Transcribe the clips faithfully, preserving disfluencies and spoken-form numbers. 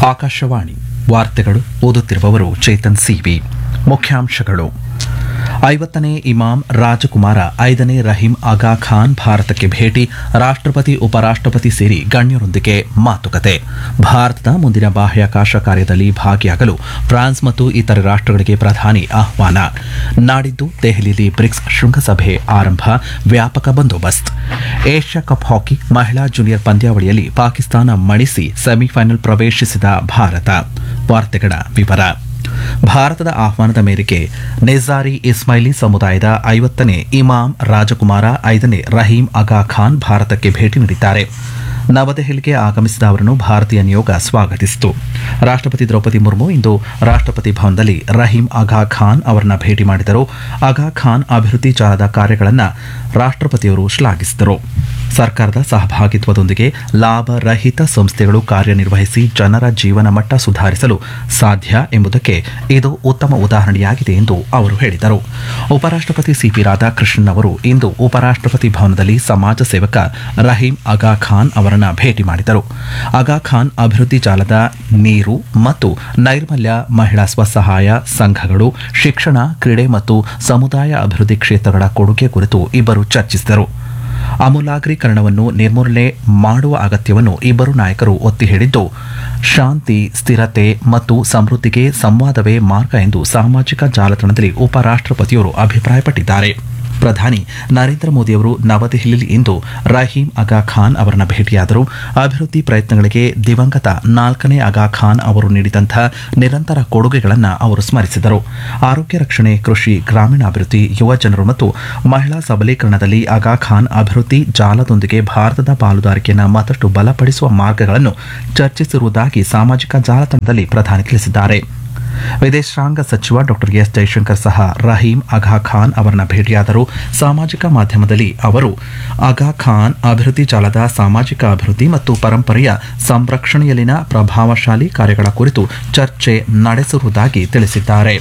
ಆಕಾಶವಾಣಿ ವಾರ್ತೆಗಳು ಓದುತ್ತಿರುವವರು ಚೇತನ್ ಸಿವಿ. ಮುಖ್ಯಾಂಶಗಳು: ಐವತ್ತನೇ ಇಮಾಮ್ ರಾಜಕುಮಾರ ಐದನೇ ರಹೀಂ ಆಗಾ ಖಾನ್ ಭಾರತಕ್ಕೆ ಭೇಟಿ, ರಾಷ್ಟ್ರಪತಿ ಉಪರಾಷ್ಟ್ರಪತಿ ಸೇರಿ ಗಣ್ಯರೊಂದಿಗೆ ಮಾತುಕತೆ. ಭಾರತದ ಮುಂದಿನ ಬಾಹ್ಯಾಕಾಶ ಕಾರ್ಯದಲ್ಲಿ ಭಾಗಿಯಾಗಲು ಫ್ರಾನ್ಸ್ ಮತ್ತು ಇತರೆ ರಾಷ್ಟ್ರಗಳಿಗೆ ಪ್ರಧಾನಿ ಆಹ್ವಾನ. ನಾಡಿದ್ದು ದೆಹಲಿಯಲ್ಲಿ ಬ್ರಿಕ್ಸ್ ಶೃಂಗಸಭೆ ಆರಂಭ, ವ್ಯಾಪಕ ಬಂದೋಬಸ್ತ್. ಏಷ್ಯಾ ಕಪ್ ಹಾಕಿ ಮಹಿಳಾ ಜೂನಿಯರ್ ಪಂದ್ಯಾವಳಿಯಲ್ಲಿ ಪಾಕಿಸ್ತಾನ ಮಣಿಸಿ ಸೆಮಿಫೈನಲ್ ಪ್ರವೇಶಿಸಿದ ಭಾರತ. ವಾರ್ತೆಗಳ ವಿವರ. ಭಾರತದ ಆಹ್ವಾನದ ಮೇರೆಗೆ ನಿಜಾರಿ ಇಸ್ಮಾಯಿಲಿ ಸಮುದಾಯದ ಐವತ್ತನೇ ಇಮಾಮ್ ರಾಜಕುಮಾರ ಐದನೇ ರಹೀಂ ಆಗಾ ಖಾನ್ ಭಾರತಕ್ಕೆ ಭೇಟಿ ನೀಡಿದ್ದಾರೆ. ನವದೆಹಲಿಗೆ ಆಗಮಿಸಿದ ಅವರನ್ನು ಭಾರತೀಯ ನಿಯೋಗ ಸ್ವಾಗತಿಸಿತು. ರಾಷ್ಟ್ರಪತಿ ದ್ರೌಪದಿ ಮುರ್ಮು ಇಂದು ರಾಷ್ಟ್ರಪತಿ ಭವನದಲ್ಲಿ ರಹೀಂ ಆಗಾ ಖಾನ್ ಅವರನ್ನ ಭೇಟಿ ಮಾಡಿದರು. ಆಗಾ ಖಾನ್ ಅಭಿವೃದ್ಧಿ ಜಾಲದ ಕಾರ್ಯಗಳನ್ನು ರಾಷ್ಟ್ರಪತಿಯವರು ಶ್ಲಾಘಿಸಿದರು. ಸರ್ಕಾರದ ಸಹಭಾಗಿತ್ವದೊಂದಿಗೆ ಲಾಭರಹಿತ ಸಂಸ್ಥೆಗಳು ಕಾರ್ಯನಿರ್ವಹಿಸಿ ಜನರ ಜೀವನ ಮಟ್ಟ ಸುಧಾರಿಸಲು ಸಾಧ್ಯ ಎಂಬುದಕ್ಕೆ ಇದು ಉತ್ತಮ ಉದಾಹರಣೆಯಾಗಿದೆ ಎಂದು ಅವರು ಹೇಳಿದರು. ಉಪರಾಷ್ಟ್ರಪತಿ ಸಿಪಿ ರಾಧಾಕೃಷ್ಣನ್ ಅವರು ಇಂದು ಉಪರಾಷ್ಟ್ರಪತಿ ಭವನದಲ್ಲಿ ಸಮಾಜ ಸೇವಕ ರಹೀಂ ಆಗಾ ಖಾನ್ ಅವರನ್ನು ಭೇಟಿ ಮಾಡಿದರು. ಆಗಾ ಖಾನ್ ಅಭಿವೃದ್ಧಿ ಜಾಲದ ನೀರು ಮತ್ತು ನೈರ್ಮಲ್ಯ, ಮಹಿಳಾ ಸ್ವಸಹಾಯ ಸಂಘಗಳು, ಶಿಕ್ಷಣ, ಕ್ರೀಡೆ ಮತ್ತು ಸಮುದಾಯ ಅಭಿವೃದ್ಧಿ ಕ್ಷೇತ್ರಗಳ ಕೊಡುಗೆ ಕುರಿತು ಇಬ್ಬರು ಚರ್ಚಿಸಿದರು. ಅಮೂಲಾಗ್ರೀಕರಣವನ್ನು ನಿರ್ಮೂಲನೆ ಮಾಡುವ ಅಗತ್ಯವನ್ನು ಇಬ್ಬರು ನಾಯಕರು ಒತ್ತಿ ಹೇಳಿದ್ದು, ಶಾಂತಿ, ಸ್ಥಿರತೆ ಮತ್ತು ಸಮೃದ್ಧಿಗೆ ಸಂವಾದವೇ ಮಾರ್ಗ ಎಂದು ಸಾಮಾಜಿಕ ಜಾಲತಾಣದಲ್ಲಿ ಉಪರಾಷ್ಟ್ರಪತಿಯವರು ಅಭಿಪ್ರಾಯಪಟ್ಟಿದ್ದಾರೆ. ಪ್ರಧಾನಿ ನರೇಂದ್ರ ಮೋದಿಯವರು ನವದೆಹಲಿಯಲ್ಲಿ ಇಂದು ರಹೀಂ ಆಗಾ ಖಾನ್ ಅವರನ್ನ ಭೇಟಿಯಾದರು. ಅಭಿವೃದ್ಧಿ ಪ್ರಯತ್ನಗಳಿಗೆ ದಿವಂಗತ ನಾಲ್ಕನೇ ಆಗಾ ಖಾನ್ ಅವರು ನೀಡಿದಂಥ ನಿರಂತರ ಕೊಡುಗೆಗಳನ್ನು ಅವರು ಸ್ಮರಿಸಿದರು. ಆರೋಗ್ಯ ರಕ್ಷಣೆ, ಕೃಷಿ, ಗ್ರಾಮೀಣಾಭಿವೃದ್ಧಿ, ಯುವ ಜನರು ಮತ್ತು ಮಹಿಳಾ ಸಬಲೀಕರಣದಲ್ಲಿ ಆಗಾ ಖಾನ್ ಅಭಿವೃದ್ಧಿ ಜಾಲದೊಂದಿಗೆ ಭಾರತದ ಪಾಲುದಾರಿಕೆಯನ್ನು ಮತ್ತಷ್ಟು ಬಲಪಡಿಸುವ ಮಾರ್ಗಗಳನ್ನು ಚರ್ಚಿಸಿರುವುದಾಗಿ ಸಾಮಾಜಿಕ ಜಾಲತಾಣದಲ್ಲಿ ಪ್ರಧಾನಿ ತಿಳಿಸಿದ್ದಾರೆ. ವಿದೇಶಾಂಗ ಸಚಿವ ಡಾ ಎಸ್ ಜೈಶಂಕರ್ ಸಹ ರಹೀಂ ಆಗಾ ಖಾನ್ ಅವರನ್ನ ಭೇಟಿಯಾದರು. ಸಾಮಾಜಿಕ ಮಾಧ್ಯಮದಲ್ಲಿ ಅವರು ಆಗಾ ಖಾನ್ ಅಭಿವೃದ್ಧಿ ಜಾಲದ ಸಾಮಾಜಿಕ ಅಭಿವೃದ್ಧಿ ಮತ್ತು ಪರಂಪರೆಯ ಸಂರಕ್ಷಣೆಯಲ್ಲಿನ ಪ್ರಭಾವಶಾಲಿ ಕಾರ್ಯಗಳ ಕುರಿತು ಚರ್ಚೆ ನಡೆಸಿರುವುದಾಗಿ ತಿಳಿಸಿದ್ದಾರೆ.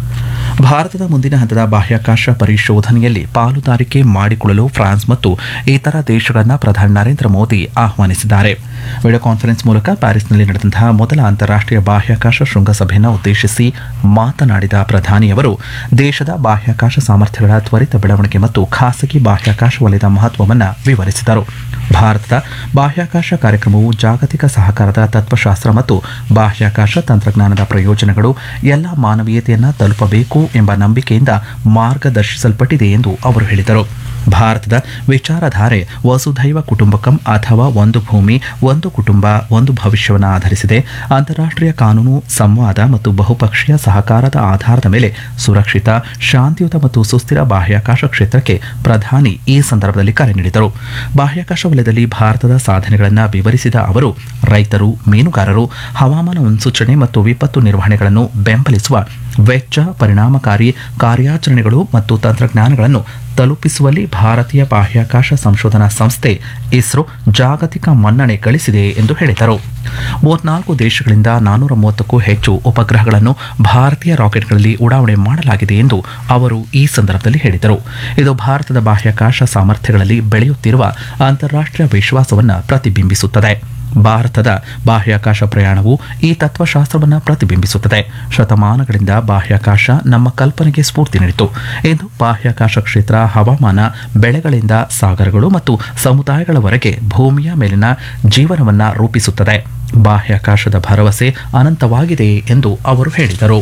ಭಾರತದ ಮುಂದಿನ ಹಂತದ ಬಾಹ್ಯಾಕಾಶ ಪರಿಶೋಧನೆಯಲ್ಲಿ ಪಾಲುದಾರಿಕೆ ಮಾಡಿಕೊಳ್ಳಲು ಫ್ರಾನ್ಸ್ ಮತ್ತು ಇತರ ದೇಶಗಳನ್ನು ಪ್ರಧಾನಿ ನರೇಂದ್ರ ಮೋದಿ ಆಹ್ವಾನಿಸಿದ್ದಾರೆ. ವಿಡಿಯೋ ಕಾನ್ಫರೆನ್ಸ್ ಮೂಲಕ ಪ್ಯಾರಿಸ್ನಲ್ಲಿ ನಡೆದಂತಹ ಮೊದಲ ಅಂತಾರಾಷ್ಟ್ರೀಯ ಬಾಹ್ಯಾಕಾಶ ಶೃಂಗಸಭೆಯನ್ನು ಉದ್ದೇಶಿಸಿ ಮಾತನಾಡಿದ ಪ್ರಧಾನಿಯವರು ದೇಶದ ಬಾಹ್ಯಾಕಾಶ ಸಾಮರ್ಥ್ಯಗಳ ತ್ವರಿತ ಬೆಳವಣಿಗೆ ಮತ್ತು ಖಾಸಗಿ ಬಾಹ್ಯಾಕಾಶ ವಲಯದ ಮಹತ್ವವನ್ನು ವಿವರಿಸಿದರು. ಭಾರತದ ಬಾಹ್ಯಾಕಾಶ ಕಾರ್ಯಕ್ರಮವು ಜಾಗತಿಕ ಸಹಕಾರದ ತತ್ವಶಾಸ್ತ್ರ ಮತ್ತು ಬಾಹ್ಯಾಕಾಶ ತಂತ್ರಜ್ಞಾನದ ಪ್ರಯೋಜನಗಳು ಎಲ್ಲ ಮಾನವೀಯತೆಯನ್ನು ತಲುಪಬೇಕು ಎಂಬ ನಂಬಿಕೆಯಿಂದ ಮಾರ್ಗದರ್ಶಿಸಲ್ಪಟ್ಟಿದೆ ಎಂದು ಅವರು ಹೇಳಿದರು. ಭಾರತದ ವಿಚಾರಧಾರೆ ವಸುಧೈವ ಕುಟುಂಬಕಂ ಅಥವಾ ಒಂದು ಭೂಮಿ ಒಂದು ಕುಟುಂಬ ಒಂದು ಭವಿಷ್ಯವನ್ನು ಆಧರಿಸಿದೆ. ಅಂತಾರಾಷ್ಟ್ರೀಯ ಕಾನೂನು, ಸಂವಾದ ಮತ್ತು ಬಹುಪಕ್ಷೀಯ ಸಹಕಾರದ ಆಧಾರದ ಮೇಲೆ ಸುರಕ್ಷಿತ, ಶಾಂತಿಯುತ ಮತ್ತು ಸುಸ್ಥಿರ ಬಾಹ್ಯಾಕಾಶ ಕ್ಷೇತ್ರಕ್ಕೆ ಪ್ರಧಾನಿ ಈ ಸಂದರ್ಭದಲ್ಲಿ ಕರೆ ನೀಡಿದರು. ಬಾಹ್ಯಾಕಾಶ ವಲಯದಲ್ಲಿ ಭಾರತದ ಸಾಧನೆಗಳನ್ನು ವಿವರಿಸಿದ ಅವರು ರೈತರು, ಮೀನುಗಾರರು, ಹವಾಮಾನ ಮುನ್ಸೂಚನೆ ಮತ್ತು ವಿಪತ್ತು ನಿರ್ವಹಣೆಗಳನ್ನು ಬೆಂಬಲಿಸುವ ವೆಚ್ಚ ಪರಿಣಾಮಕಾರಿ ಕಾರ್ಯಾಚರಣೆಗಳು ಮತ್ತು ತಂತ್ರಜ್ಞಾನಗಳನ್ನು ತಲುಪಿಸುವಲ್ಲಿ ಭಾರತೀಯ ಬಾಹ್ಯಾಕಾಶ ಸಂಶೋಧನಾ ಸಂಸ್ಥೆ ಇಸ್ರೋ ಜಾಗತಿಕ ಮನ್ನಣೆ ಗಳಿಸಿದೆ ಎಂದು ಹೇಳಿದರು. ಮೂವತ್ನಾಲ್ಕು ದೇಶಗಳಿಂದ ನಾನ್ನೂರ ಮೂವತ್ತಕ್ಕೂ ಹೆಚ್ಚು ಉಪಗ್ರಹಗಳನ್ನು ಭಾರತೀಯ ರಾಕೆಟ್ಗಳಲ್ಲಿ ಉಡಾವಣೆ ಮಾಡಲಾಗಿದೆ ಎಂದು ಅವರು ಈ ಸಂದರ್ಭದಲ್ಲಿ ಹೇಳಿದರು. ಇದು ಭಾರತದ ಬಾಹ್ಯಾಕಾಶ ಸಾಮರ್ಥ್ಯಗಳಲ್ಲಿ ಬೆಳೆಯುತ್ತಿರುವ ಅಂತಾರಾಷ್ಟ್ರೀಯ ವಿಶ್ವಾಸವನ್ನು ಪ್ರತಿಬಿಂಬಿಸುತ್ತದೆ. ಭಾರತದ ಬಾಹ್ಯಾಕಾಶ ಪ್ರಯಾಣವು ಈ ತತ್ವಶಾಸ್ತ್ರವನ್ನು ಪ್ರತಿಬಿಂಬಿಸುತ್ತದೆ. ಶತಮಾನಗಳಿಂದ ಬಾಹ್ಯಾಕಾಶ ನಮ್ಮ ಕಲ್ಪನೆಗೆ ಸ್ಫೂರ್ತಿ ನೀಡಿತು. ಇಂದು ಬಾಹ್ಯಾಕಾಶ ಕ್ಷೇತ್ರ ಹವಾಮಾನ, ಬೆಳೆಗಳಿಂದ ಸಾಗರಗಳು ಮತ್ತು ಸಮುದಾಯಗಳವರೆಗೆ ಭೂಮಿಯ ಮೇಲಿನ ಜೀವನವನ್ನು ರೂಪಿಸುತ್ತದೆ. ಬಾಹ್ಯಾಕಾಶದ ಭರವಸೆ ಅನಂತವಾಗಿದೆ ಎಂದು ಅವರು ಹೇಳಿದರು.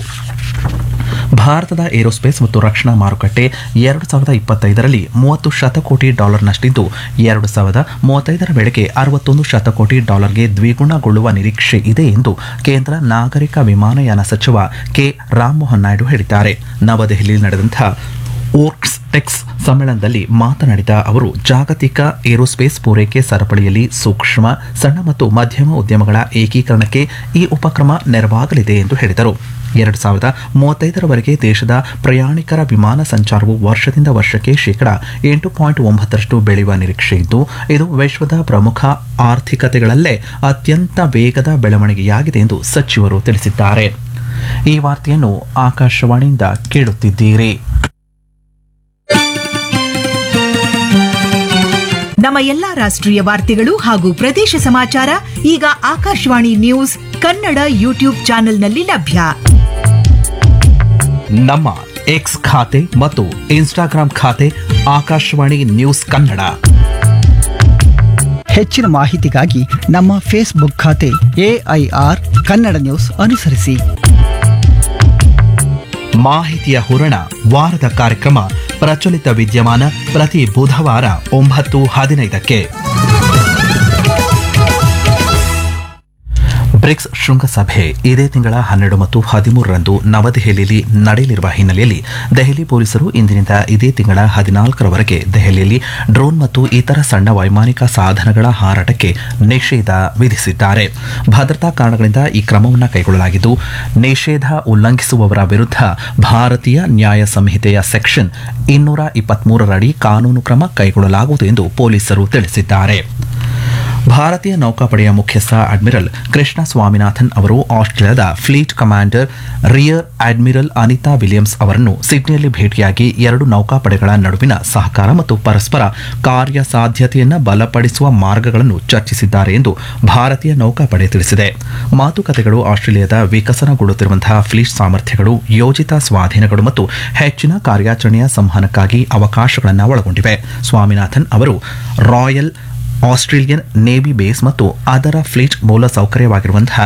ಭಾರತದ ಏರೋಸ್ಪೇಸ್ ಮತ್ತು ರಕ್ಷಣಾ ಮಾರುಕಟ್ಟೆ ಎರಡು ಸಾವಿರದ ಇಪ್ಪತ್ತೈದರಲ್ಲಿ ಮೂವತ್ತು ಶತಕೋಟಿ ಡಾಲರ್ನಷ್ಟಿದ್ದು ಎರಡು ಸಾವಿರದ ಮೂವತ್ತೈದರ ವೇಳೆಗೆ ಅರವತ್ತೊಂದು ಶತಕೋಟಿ ಡಾಲರ್ಗೆ ದ್ವಿಗುಣಗೊಳ್ಳುವ ನಿರೀಕ್ಷೆ ಇದೆ ಎಂದು ಕೇಂದ್ರ ನಾಗರಿಕ ವಿಮಾನಯಾನ ಸಚಿವ ಕೆ ರಾಮಮೋಹನ್ ನಾಯ್ಡು ಹೇಳಿದ್ದಾರೆ. ನವದೆಹಲಿಯಲ್ಲಿ ನಡೆದಂತಹ ಓರ್ಕ್ಸ್ ಟೆಕ್ಸ್ ಸಮ್ಮೇಳನದಲ್ಲಿ ಮಾತನಾಡಿದ ಅವರು ಜಾಗತಿಕ ಏರೋಸ್ಪೇಸ್ ಪೂರೈಕೆ ಸರಪಳಿಯಲ್ಲಿ ಸೂಕ್ಷ್ಮ, ಸಣ್ಣ ಮತ್ತು ಮಧ್ಯಮ ಉದ್ಯಮಗಳ ಏಕೀಕರಣಕ್ಕೆ ಈ ಉಪಕ್ರಮ ನೆರವಾಗಲಿದೆ ಎಂದು ಹೇಳಿದರು. ಎರಡು ಸಾವಿರದ ಮೂವತ್ತೈದರವರೆಗೆ ದೇಶದ ಪ್ರಯಾಣಿಕರ ವಿಮಾನ ಸಂಚಾರವು ವರ್ಷದಿಂದ ವರ್ಷಕ್ಕೆ ಶೇಕಡಾ ಎಂಟು ಪಾಯಿಂಟ್ ಒಂಬತ್ತರಷ್ಟು ಬೆಳೆಯುವ ನಿರೀಕ್ಷೆ ಇದ್ದು, ಇದು ವಿಶ್ವದ ಪ್ರಮುಖ ಆರ್ಥಿಕತೆಗಳಲ್ಲೇ ಅತ್ಯಂತ ವೇಗದ ಬೆಳವಣಿಗೆಯಾಗಿದೆ ಎಂದು ಸಚಿವರು ತಿಳಿಸಿದ್ದಾರೆ. ಈ ವಾರ್ತೆಯನ್ನು ಆಕಾಶವಾಣಿಯಿಂದ ಕೇಳುತ್ತಿದ್ದೀರಿ. ನಮ್ಮ ಎಲ್ಲಾ ರಾಷ್ಟ್ರೀಯ ವಾರ್ತೆಗಳು ಹಾಗೂ ಪ್ರದೇಶ ಸಮಾಚಾರ ಈಗ ಆಕಾಶವಾಣಿ ನ್ಯೂಸ್ ಕನ್ನಡ ಯೂಟ್ಯೂಬ್ ಚಾನೆಲ್ನಲ್ಲಿ ಲಭ್ಯ. ನಮ್ಮ ಎಕ್ಸ್ ಖಾತೆ ಮತ್ತು ಇನ್ಸ್ಟಾಗ್ರಾಂ ಖಾತೆ ಆಕಾಶವಾಣಿ ನ್ಯೂಸ್ ಕನ್ನಡ. ಹೆಚ್ಚಿನ ಮಾಹಿತಿಗಾಗಿ ನಮ್ಮ ಫೇಸ್ಬುಕ್ ಖಾತೆ ಎಐಆರ್ ಕನ್ನಡ ನ್ಯೂಸ್ ಅನುಸರಿಸಿ. ಮಾಹಿತಿಯ ಹೂರಣ ವಾರದ ಕಾರ್ಯಕ್ರಮ ಪ್ರಚಲಿತ ವಿದ್ಯಮಾನ ಪ್ರತಿ ಬುಧವಾರ ಒಂಬತ್ತು ಹದಿನೈದಕ್ಕೆ. ಬ್ರಿಕ್ಸ್ ಶೃಂಗಸಭೆ ಇದೇ ತಿಂಗಳ ಹನ್ನೆರಡು ಮತ್ತು ಹದಿಮೂರರಂದು ನವದೆಹಲಿಯಲ್ಲಿ ನಡೆಯಲಿರುವ ಹಿನ್ನೆಲೆಯಲ್ಲಿ ದೆಹಲಿ ಪೊಲೀಸರು ಇಂದಿನಿಂದ ಇದೇ ತಿಂಗಳ ಹದಿನಾಲ್ಕರವರೆಗೆ ದೆಹಲಿಯಲ್ಲಿ ಡ್ರೋನ್ ಮತ್ತು ಇತರ ಸಣ್ಣ ವೈಮಾನಿಕ ಸಾಧನಗಳ ಹಾರಾಟಕ್ಕೆ ನಿಷೇಧ ವಿಧಿಸಿದ್ದಾರೆ. ಭದ್ರತಾ ಕಾರಣಗಳಿಂದ ಈ ಕ್ರಮವನ್ನು ಕೈಗೊಳ್ಳಲಾಗಿದ್ದು, ನಿಷೇಧ ಉಲ್ಲಂಘಿಸುವವರ ವಿರುದ್ಧ ಭಾರತೀಯ ನ್ಯಾಯ ಸಂಹಿತೆಯ ಸೆಕ್ಷನ್ ಇನ್ನೂರ ಇಪ್ಪತ್ಮೂರರಡಿ ಕಾನೂನು ಕ್ರಮ ಕೈಗೊಳ್ಳಲಾಗುವುದು ಎಂದು ಪೊಲೀಸರು ತಿಳಿಸಿದ್ದಾರೆ. ಭಾರತೀಯ ನೌಕಾಪಡೆಯ ಮುಖ್ಯಸ್ಥ ಅಡ್ಮಿರಲ್ ಕೃಷ್ಣ ಸ್ವಾಮಿನಾಥನ್ ಅವರು ಆಸ್ಟ್ರೇಲಿಯಾದ fleet commander rear admiral Anita Williams ಅವರನ್ನು ಸಿಡ್ನಿಯಲ್ಲಿ ಭೇಟಿಯಾಗಿ ಎರಡು ನೌಕಾಪಡೆಗಳ ನಡುವಿನ ಸಹಕಾರ ಮತ್ತು ಪರಸ್ಪರ ಕಾರ್ಯಸಾಧ್ಯತೆಯನ್ನು ಬಲಪಡಿಸುವ ಮಾರ್ಗಗಳನ್ನು ಚರ್ಚಿಸಿದ್ದಾರೆ ಎಂದು ಭಾರತೀಯ ನೌಕಾಪಡೆ ತಿಳಿಸಿದೆ. ಮಾತುಕತೆಗಳು ಆಸ್ಟ್ರೇಲಿಯಾದ ವಿಕಸನಗೊಳ್ಳುತ್ತಿರುವಂತಹ ಫ್ಲೀಟ್ ಸಾಮರ್ಥ್ಯಗಳು, ಯೋಜಿತ ಸ್ವಾಧೀನಗಳು ಮತ್ತು ಹೆಚ್ಚಿನ ಕಾರ್ಯಾಚರಣೆಯ ಸಂವಹನಕ್ಕಾಗಿ ಅವಕಾಶಗಳನ್ನು ಒಳಗೊಂಡಿವೆ. ಸ್ವಾಮಿನಾಥನ್ ಅವರು ರಾಯಲ್ ಆಸ್ಟ್ರೇಲಿಯನ್ ನೇವಿ ಬೇಸ್ ಮತ್ತು ಅದರ ಫ್ಲೀಟ್ ಮೂಲಸೌಕರ್ಯವಾಗಿರುವಂತಹ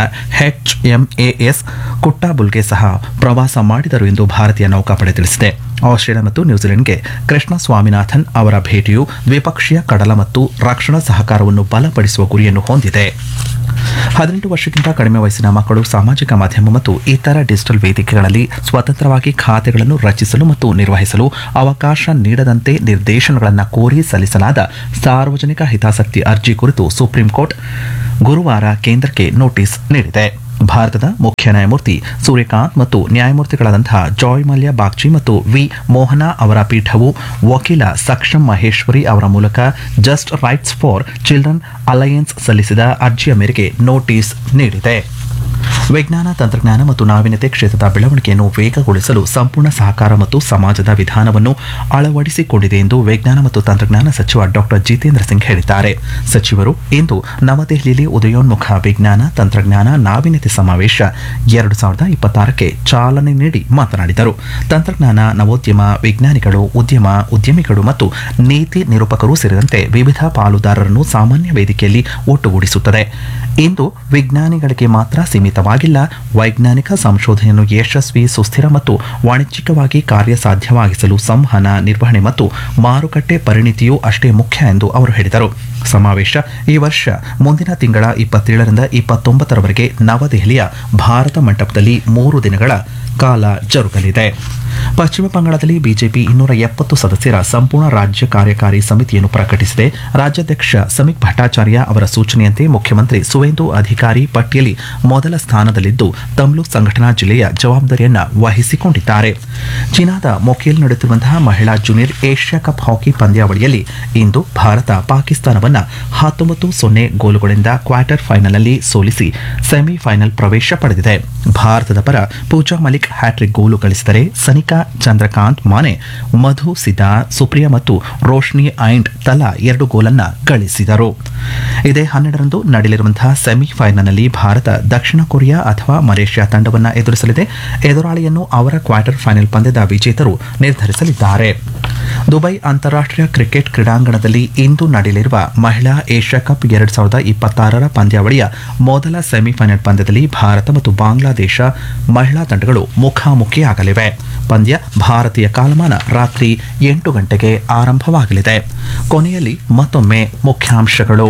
ಎಚ್ಎಂಎಎಸ್ ಕುಟ್ಟಾಬುಲ್ಗೆ ಸಹ ಪ್ರವಾಸ ಮಾಡಿದರು ಎಂದು ಭಾರತೀಯ ನೌಕಾಪಡೆ ತಿಳಿಸಿದೆ. ಆಸ್ಟ್ರೇಲಿಯಾ ಮತ್ತು ನ್ಯೂಜಿಲೆಂಡ್ಗೆ ಕೃಷ್ಣ ಸ್ವಾಮಿನಾಥನ್ ಅವರ ಭೇಟಿಯು ದ್ವಿಪಕ್ಷೀಯ ಕಡಲ ಮತ್ತು ರಕ್ಷಣಾ ಸಹಕಾರವನ್ನು ಬಲಪಡಿಸುವ ಗುರಿಯನ್ನು ಹೊಂದಿದೆ. ಹದಿನೆಂಟು ವರ್ಷಕ್ಕಿಂತ ಕಡಿಮೆ ವಯಸ್ಸಿನ ಮಕ್ಕಳು ಸಾಮಾಜಿಕ ಮಾಧ್ಯಮ ಮತ್ತು ಇತರ ಡಿಜಿಟಲ್ ವೇದಿಕೆಗಳಲ್ಲಿ ಸ್ವತಂತ್ರವಾಗಿ ಖಾತೆಗಳನ್ನು ರಚಿಸಲು ಮತ್ತು ನಿರ್ವಹಿಸಲು ಅವಕಾಶ ನೀಡದಂತೆ ನಿರ್ದೇಶನಗಳನ್ನು ಕೋರಿ ಸಲ್ಲಿಸಲಾದ ಸಾರ್ವಜನಿಕ ಹಿತಾಸಕ್ತಿ ಅರ್ಜಿ ಕುರಿತು ಸುಪ್ರೀಂ ಕೋರ್ಟ್ ಗುರುವಾರ ಕೇಂದ್ರಕ್ಕೆ ನೋಟಿಸ್ ನೀಡಿದೆ. ಭಾರತದ ಮುಖ್ಯ ನ್ಯಾಯಮೂರ್ತಿ ಸೂರ್ಯಕಾಂತ್ ಮತ್ತು ನ್ಯಾಯಮೂರ್ತಿಗಳಾದಂತಹ ಜಾಯ್ ಮಲ್ಯ ಬಾಗ್ಚಿ ಮತ್ತು ವಿ ಮೋಹನಾ ಅವರ ಪೀಠವು ವಕೀಲ ಸಕ್ಷಮ್ ಮಹೇಶ್ವರಿ ಅವರ ಮೂಲಕ just rights for children alliance ಸಲ್ಲಿಸಿದ ಅರ್ಜಿಯ ಮೇರೆಗೆ ನೋಟಿಸ್ ನೀಡಿದೆ. ವಿಜ್ಞಾನ, ತಂತ್ರಜ್ಞಾನ ಮತ್ತು ನಾವೀನ್ಯತೆ ಕ್ಷೇತ್ರದ ಬೆಳವಣಿಗೆಯನ್ನು ವೇಗಗೊಳಿಸಲು ಸಂಪೂರ್ಣ ಸಹಕಾರ ಮತ್ತು ಸಮಾಜದ ವಿಧಾನವನ್ನು ಅಳವಡಿಸಿಕೊಂಡಿದೆ ಎಂದು ವಿಜ್ಞಾನ ಮತ್ತು ತಂತ್ರಜ್ಞಾನ ಸಚಿವ ಡಾಕ್ಟರ್ ಜಿತೇಂದ್ರ ಸಿಂಗ್ ಹೇಳಿದ್ದಾರೆ. ಸಚಿವರು ಇಂದು ನವದೆಹಲಿಯಲ್ಲಿ ಉದಯೋನ್ಮುಖ ವಿಜ್ಞಾನ, ತಂತ್ರಜ್ಞಾನ, ನಾವೀನ್ಯತೆ ಸಮಾವೇಶ ಎರಡು ಸಾವಿರದ ಇಪ್ಪತ್ತಾರಕ್ಕೆ ಚಾಲನೆ ನೀಡಿ ಮಾತನಾಡಿದರು. ತಂತ್ರಜ್ಞಾನ, ನವೋದ್ಯಮ, ವಿಜ್ಞಾನಿಗಳು, ಉದ್ಯಮ, ಉದ್ಯಮಿಗಳು ಮತ್ತು ನೀತಿ ನಿರೂಪಕರು ಸೇರಿದಂತೆ ವಿವಿಧ ಪಾಲುದಾರರನ್ನು ಸಾಮಾನ್ಯ ವೇದಿಕೆಯಲ್ಲಿ ಒಟ್ಟುಗೂಡಿಸುತ್ತದೆ. ಇಂದು ವಿಜ್ಞಾನಿಗಳಿಗೆ ಮಾತ್ರ ಸೀಮಿತವಾಗಿಲ್ಲ, ವೈಜ್ಞಾನಿಕ ಸಂಶೋಧನೆಯನ್ನು ಯಶಸ್ವಿ, ಸುಸ್ಥಿರ ಮತ್ತು ವಾಣಿಜ್ಯಿಕವಾಗಿ ಕಾರ್ಯಸಾಧ್ಯವಾಗಿಸಲು ಸಂವಹನ, ನಿರ್ವಹಣೆ ಮತ್ತು ಮಾರುಕಟ್ಟೆ ಪರಿಣಿತಿಯೂ ಅಷ್ಟೇ ಮುಖ್ಯ ಎಂದು ಅವರು ಹೇಳಿದರು. ಸಮಾವೇಶ ಈ ವರ್ಷ ಮುಂದಿನ ತಿಂಗಳ ಇಪ್ಪತ್ತೇಳರಿಂದ ಇಪ್ಪತ್ತೊಂಬತ್ತರವರೆಗೆ ನವದೆಹಲಿಯ ಭಾರತ ಮಂಟಪದಲ್ಲಿ ಮೂರು ದಿನಗಳ ಕಾಲ ಜರುಗಲಿದೆ. ಪಶ್ಚಿಮ ಬಂಗಾಳದಲ್ಲಿ ಬಿಜೆಪಿ ಇನ್ನೂರ ಎಪ್ಪತ್ತು ಸದಸ್ಯರ ಸಂಪೂರ್ಣ ರಾಜ್ಯ ಕಾರ್ಯಕಾರಿ ಸಮಿತಿಯನ್ನು ಪ್ರಕಟಿಸಿದೆ. ರಾಜ್ಯಾಧ್ಯಕ್ಷ ಸಮೀಕ್ ಭಟ್ಟಾಚಾರ್ಯ ಅವರ ಸೂಚನೆಯಂತೆ ಮುಖ್ಯಮಂತ್ರಿ ಸುವೇಂದು ಅಧಿಕಾರಿ ಪಟ್ಟಿಯಲ್ಲಿ ಮೊದಲ ಸ್ಥಾನದಲ್ಲಿದ್ದು ತಮ್ಲೂಕ್ ಸಂಘಟನಾ ಜಿಲ್ಲೆಯ ಜವಾಬ್ದಾರಿಯನ್ನು ವಹಿಸಿಕೊಂಡಿದ್ದಾರೆ. ಚೀನಾದ ಮೊಕೇಲ್ ನಡೆಯುತ್ತಿರುವಂತಹ ಮಹಿಳಾ ಜೂನಿಯರ್ ಏಷ್ಯಾ ಕಪ್ ಹಾಕಿ ಪಂದ್ಯಾವಳಿಯಲ್ಲಿ ಇಂದು ಭಾರತ ಪಾಕಿಸ್ತಾನವನ್ನು ಹತ್ತೊಂಬತ್ತು ಸೊನ್ನೆ ಗೋಲುಗಳಿಂದ ಕ್ವಾರ್ಟರ್ ಫೈನಲ್ನಲ್ಲಿ ಸೋಲಿಸಿ ಸೆಮಿಫೈನಲ್ ಪ್ರವೇಶ ಪಡೆದಿದೆ. ಭಾರತದ ಪರ ಪೂಜಾ ಮಲಿಕ್ ಹ್ಯಾಟ್ರಿಕ್ ಗೋಲು ಗಳಿಸಿದರೆ ಸನಿಕಾ ಚಂದ್ರಕಾಂತ್ ಮಾನೆ, ಮಧು ಸಿದಾ, ಸುಪ್ರಿಯಾ ಮತ್ತು ರೋಶ್ನಿ ಐಂಡ್ ತಲಾ ಎರಡು ಗೋಲನ್ನು ಗಳಿಸಿದರು. ಇದೇ ಹನ್ನೆರಡರಂದು ನಡೆಯಲಿರುವಂತಹ ಸೆಮಿಫೈನಲ್ನಲ್ಲಿ ಭಾರತ ದಕ್ಷಿಣ ಕೊರಿಯಾ ಅಥವಾ ಮಲೇಷ್ಯಾ ತಂಡವನ್ನು ಎದುರಿಸಲಿದೆ. ಎದುರಾಳಿಯನ್ನು ಅವರ ಕ್ವಾರ್ಟರ್ ಫೈನಲ್ ಪಂದ್ಯದ ವಿಜೇತರು ನಿರ್ಧರಿಸಲಿದ್ದಾರೆ. ದುಬೈ ಅಂತಾರಾಷ್ಟ್ರೀಯ ಕ್ರಿಕೆಟ್ ಕ್ರೀಡಾಂಗಣದಲ್ಲಿ ಇಂದು ನಡೆಯಲಿರುವ ಮಹಿಳಾ ಏಷ್ಯಾ ಕಪ್ ಎರಡು ಸಾವಿರದ ಇಪ್ಪತ್ತಾರರ ಪಂದ್ಯಾವಳಿಯ ಮೊದಲ ಸೆಮಿಫೈನಲ್ ಪಂದ್ಯದಲ್ಲಿ ಭಾರತ ಮತ್ತು ಬಾಂಗ್ಲಾದೇಶ ಮಹಿಳಾ ತಂಡಗಳು ಮುಖಾಮುಖಿಯಾಗಲಿವೆ. ಪಂದ್ಯ ಭಾರತೀಯ ಕಾಲಮಾನ ರಾತ್ರಿ ಎಂಟು ಗಂಟೆಗೆ ಆರಂಭವಾಗಲಿದೆ. ಕೊನೆಯಲ್ಲಿ ಮತ್ತೊಮ್ಮೆ ಮುಖ್ಯಾಂಶಗಳು.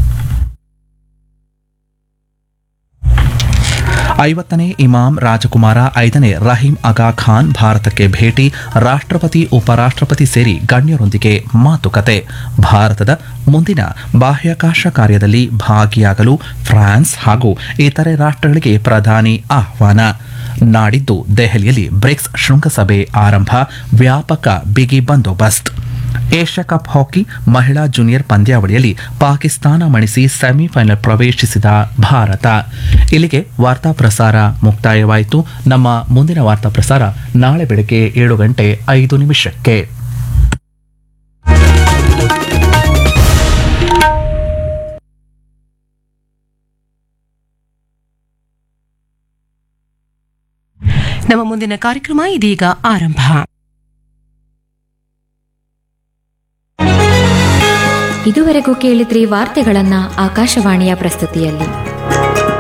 ಐವತ್ತನೇ ಇಮಾಮ್ ರಾಜಕುಮಾರ ಐದನೇ ರಹೀಂ ಆಗಾ ಖಾನ್ ಭಾರತಕ್ಕೆ ಭೇಟಿ, ರಾಷ್ಟ್ರಪತಿ ಉಪರಾಷ್ಟ್ರಪತಿ ಸೇರಿ ಗಣ್ಯರೊಂದಿಗೆ ಮಾತುಕತೆ. ಭಾರತದ ಮುಂದಿನ ಬಾಹ್ಯಾಕಾಶ ಕಾರ್ಯದಲ್ಲಿ ಭಾಗಿಯಾಗಲು ಫ್ರಾನ್ಸ್ ಹಾಗೂ ಇತರೆ ರಾಷ್ಟ್ರಗಳಿಗೆ ಪ್ರಧಾನಿ ಆಹ್ವಾನ. ನಾಡಿದ್ದು ದೆಹಲಿಯಲ್ಲಿ ಬ್ರಿಕ್ಸ್ ಶೃಂಗಸಭೆ ಆರಂಭ, ವ್ಯಾಪಕ ಬಿಗಿ ಬಂದೋಬಸ್ತ್. ಏಷ್ಯಾ ಕಪ್ ಹಾಕಿ ಮಹಿಳಾ ಜೂನಿಯರ್ ಪಂದ್ಯಾವಳಿಯಲ್ಲಿ ಪಾಕಿಸ್ತಾನ ಮಣಿಸಿ ಸೆಮಿಫೈನಲ್ ಪ್ರವೇಶಿಸಿದ ಭಾರತ. ಇಲ್ಲಿಗೆ ವಾರ್ತಾ ಪ್ರಸಾರ ಮುಕ್ತಾಯವಾಯಿತು. ನಮ್ಮ ಮುಂದಿನ ವಾರ್ತಾ ಪ್ರಸಾರ ನಾಳೆ ಬೆಳಗ್ಗೆ ಏಳು ಗಂಟೆ ಐದು ನಿಮಿಷಕ್ಕೆ. ನಮ್ಮ ಮುಂದಿನ ಕಾರ್ಯಕ್ರಮ ಇದೀಗ ಆರಂಭ. ಇದುವರೆಗೂ ಕೇಳಿದ್ರಿ ವಾರ್ತೆಗಳನ್ನ ಆಕಾಶವಾಣಿಯ ಪ್ರಸ್ತುತಿಯಲ್ಲಿ.